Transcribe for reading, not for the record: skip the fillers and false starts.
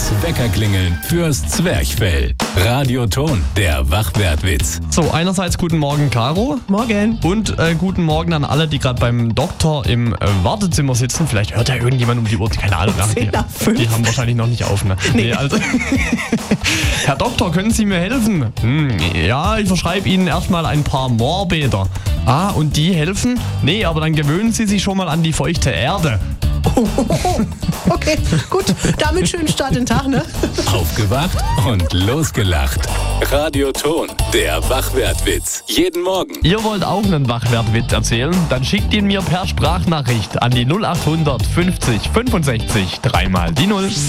Das Weckerklingeln fürs Zwerchfell. Radioton, der Wachwertwitz. So, einerseits guten Morgen, Caro. Morgen. Und guten Morgen an alle, die gerade beim Doktor im Wartezimmer sitzen. Vielleicht hört ja irgendjemand um die Uhr, keine Ahnung. Die haben wahrscheinlich noch nicht auf, ne? Nee, also. Herr Doktor, können Sie mir helfen? Ja, ich verschreibe Ihnen erstmal ein paar Moorbäder. Ah, und die helfen? Nee, aber dann gewöhnen Sie sich schon mal an die feuchte Erde. Okay, gut. Damit schönen Start in den Tag, ne? Aufgewacht und losgelacht. Radioton, der Wachwertwitz. Jeden Morgen. Ihr wollt auch einen Wachwertwitz erzählen? Dann schickt ihn mir per Sprachnachricht an die 0800 50 65 3 mal die 0.